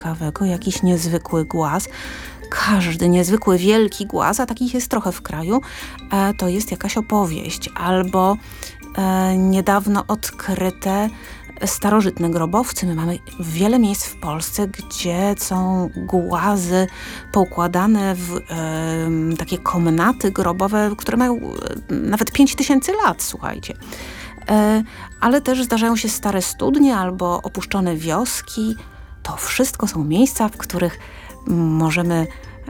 ciekawego, jakiś niezwykły głaz. Każdy niezwykły, wielki głaz, a takich jest trochę w kraju, to jest jakaś opowieść. Albo niedawno odkryte starożytne grobowce. My mamy wiele miejsc w Polsce, gdzie są głazy poukładane w takie komnaty grobowe, które mają nawet 5000 lat, słuchajcie. Ale też zdarzają się stare studnie albo opuszczone wioski. To wszystko są miejsca, w których możemy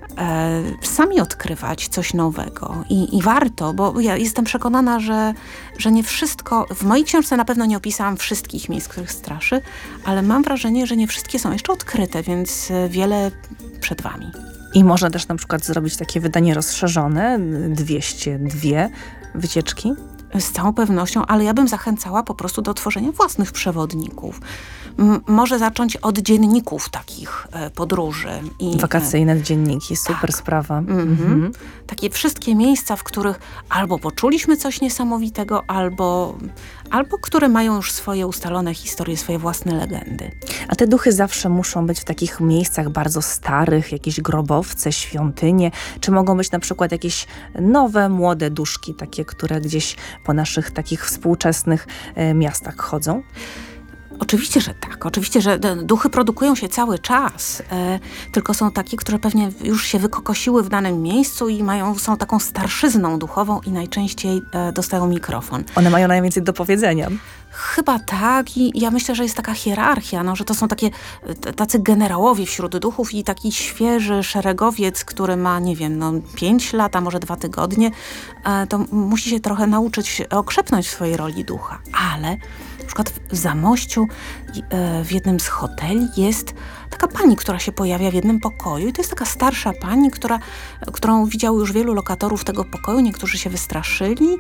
sami odkrywać coś nowego. I warto, bo ja jestem przekonana, że nie wszystko, w mojej książce na pewno nie opisałam wszystkich miejsc, których straszy, ale mam wrażenie, że nie wszystkie są jeszcze odkryte, więc wiele przed wami. I można też na przykład zrobić takie wydanie rozszerzone, 202 wycieczki. Z całą pewnością, ale ja bym zachęcała po prostu do tworzenia własnych przewodników. Może zacząć od dzienników takich podróży. Wakacyjne dzienniki, super sprawa. Takie wszystkie miejsca, w których albo poczuliśmy coś niesamowitego, albo które mają już swoje ustalone historie, swoje własne legendy. A te duchy zawsze muszą być w takich miejscach bardzo starych, jakieś grobowce, świątynie, czy mogą być na przykład jakieś nowe, młode duszki, takie, które gdzieś po naszych takich współczesnych miastach chodzą? Oczywiście, że tak. Oczywiście, że duchy produkują się cały czas. Tylko są takie, które pewnie już się wykokosiły w danym miejscu i są taką starszyzną duchową i najczęściej dostają mikrofon. One mają najwięcej do powiedzenia. Chyba tak i ja myślę, że jest taka hierarchia, że to są tacy generałowie wśród duchów i taki świeży szeregowiec, który ma, 5 lat, a może 2 tygodnie, to musi się trochę nauczyć okrzepnąć w swojej roli ducha. Ale na przykład w Zamościu w jednym z hoteli jest taka pani, która się pojawia w jednym pokoju i to jest taka starsza pani, którą widziało już wielu lokatorów tego pokoju. Niektórzy się wystraszyli,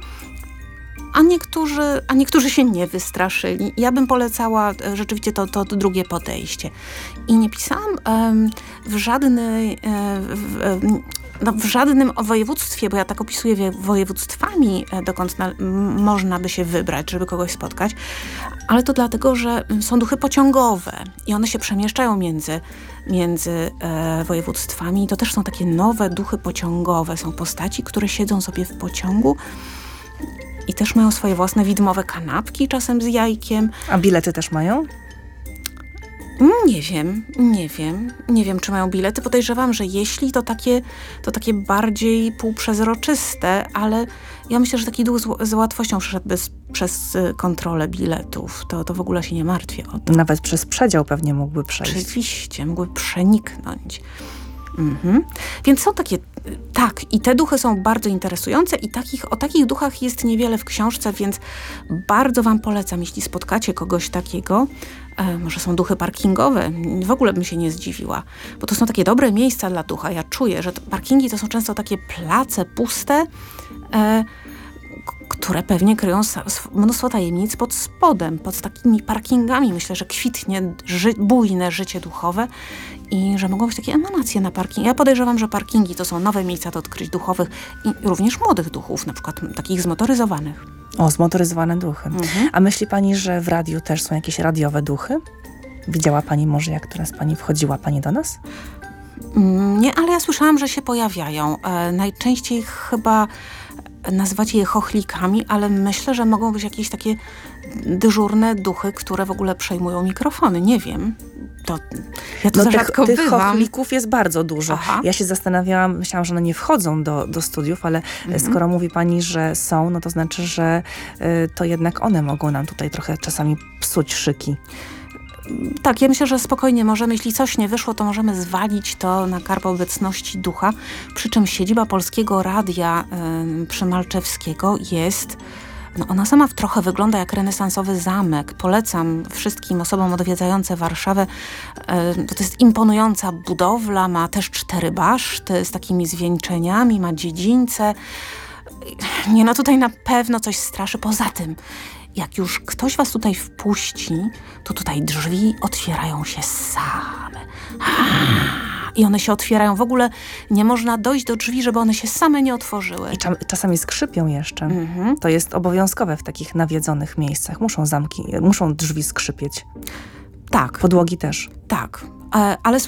a niektórzy się nie wystraszyli. Ja bym polecała rzeczywiście to drugie podejście. I nie pisałam w żadnym województwie, bo ja tak opisuję województwami, dokąd można by się wybrać, żeby kogoś spotkać, ale to dlatego, że są duchy pociągowe i one się przemieszczają między województwami. I to też są takie nowe duchy pociągowe. Są postaci, które siedzą sobie w pociągu i też mają swoje własne widmowe kanapki, czasem z jajkiem. A bilety też mają? Nie wiem, czy mają bilety. Podejrzewam, że jeśli, to takie bardziej półprzezroczyste, ale ja myślę, że taki duch z łatwością przeszedłby przez kontrolę biletów. To w ogóle się nie martwię o to. Nawet przez przedział pewnie mógłby przejść. Oczywiście, mógłby przeniknąć. Więc są takie, tak, i te duchy są bardzo interesujące i o takich duchach jest niewiele w książce, więc bardzo wam polecam, jeśli spotkacie kogoś takiego. Może są duchy parkingowe, w ogóle bym się nie zdziwiła, bo to są takie dobre miejsca dla ducha. Ja czuję, że parkingi to są często takie place puste, które pewnie kryją mnóstwo tajemnic pod spodem, pod takimi parkingami. Myślę, że kwitnie bujne życie duchowe i że mogą być takie emanacje na parking. Ja podejrzewam, że parkingi to są nowe miejsca do odkryć duchowych i również młodych duchów, na przykład takich zmotoryzowanych. O, zmotoryzowane duchy. A myśli pani, że w radiu też są jakieś radiowe duchy? Widziała pani może, jak która z pani wchodziła do nas? Nie, ale ja słyszałam, że się pojawiają. Najczęściej chyba nazywacie je chochlikami, ale myślę, że mogą być jakieś takie dyżurne duchy, które w ogóle przejmują mikrofony. Nie wiem. Ja to rzadko tych bywam. chochlików jest bardzo dużo. Aha. Ja się zastanawiałam, myślałam, że one nie wchodzą do studiów, ale skoro mówi pani, że są, no to znaczy, że to jednak one mogą nam tutaj trochę czasami psuć szyki. Tak, ja myślę, że spokojnie możemy, jeśli coś nie wyszło, to możemy zwalić to na karb obecności ducha. Przy czym siedziba Polskiego Radia przy Malczewskiego jest... ona sama trochę wygląda jak renesansowy zamek. Polecam wszystkim osobom odwiedzającym Warszawę. To jest imponująca budowla, ma też 4 baszty z takimi zwieńczeniami, ma dziedzińce. Tutaj na pewno coś straszy. Poza tym, jak już ktoś was tutaj wpuści, to tutaj drzwi otwierają się same. I one się otwierają. W ogóle nie można dojść do drzwi, żeby one się same nie otworzyły. I czasami skrzypią jeszcze. To jest obowiązkowe w takich nawiedzonych miejscach. Muszą drzwi skrzypieć. Tak. Podłogi też. Tak. Ale